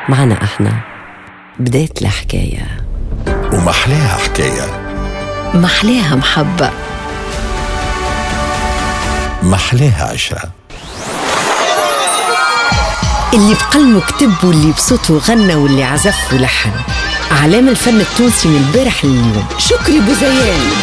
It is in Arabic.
معنا احنا بداية الحكاية، ومحلاها حكاية، محلاها محبة، محلاها عشرة. اللي بقلمه كتب واللي بصوته غنى واللي عزف ولحن. أعلام الفن التونسي من البارح لليوم. شكري بوزيان.